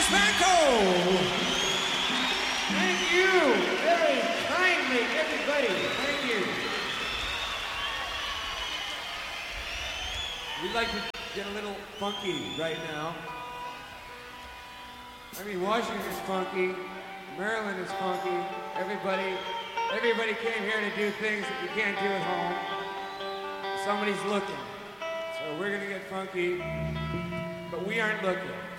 Franco. Thank you very kindly, everybody. Thank you. We'd like to get a little funky right now. I mean, Washington's funky, Maryland is funky. Everybody came here to do things that you can't do at home. Somebody's looking. So we're gonna get funky, but we aren't looking.